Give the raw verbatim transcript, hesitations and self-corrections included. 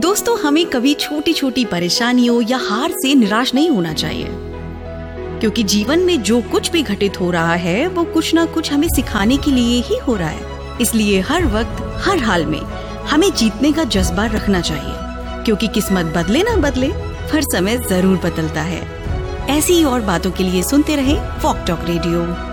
दोस्तों, हमें कभी छोटी छोटी परेशानियों या हार से निराश नहीं होना चाहिए, क्योंकि जीवन में जो कुछ भी घटित हो रहा है वो कुछ ना कुछ हमें सिखाने के लिए ही हो रहा है। इसलिए हर वक्त हर हाल में हमें जीतने का जज्बा रखना चाहिए, क्योंकि किस्मत बदले ना बदले पर समय जरूर बदलता है। ऐसी और बातों के लिए सुनते रहे फॉक टॉक रेडियो।